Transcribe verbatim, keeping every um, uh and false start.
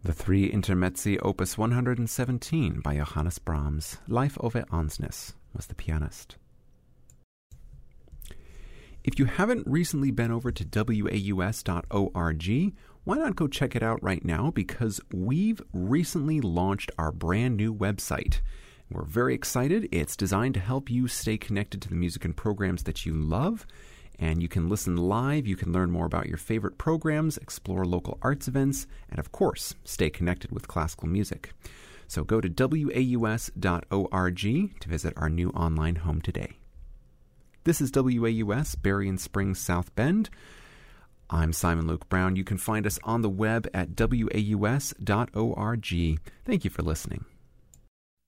The Three Intermezzi, Opus one hundred seventeen by Johannes Brahms. Leif Ove Ansnes was the pianist. If you haven't recently been over to W A U S dot org, why not go check it out right now, because we've recently launched our brand new website. We're very excited. It's designed to help you stay connected to the music and programs that you love. And you can listen live, you can learn more about your favorite programs, explore local arts events, and of course, stay connected with classical music. So go to W A U S dot org to visit our new online home today. This is W A U S, Berrien Springs, South Bend. I'm Simon Luke Brown. You can find us on the web at W A U S dot org. Thank you for listening.